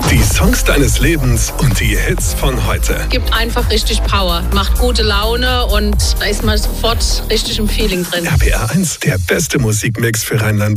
Die Songs deines Lebens und die Hits von heute. Gibt einfach richtig Power, macht gute Laune und da ist man sofort richtig im Feeling drin. RPR 1, der beste Musikmix für Rheinland-Pfalz.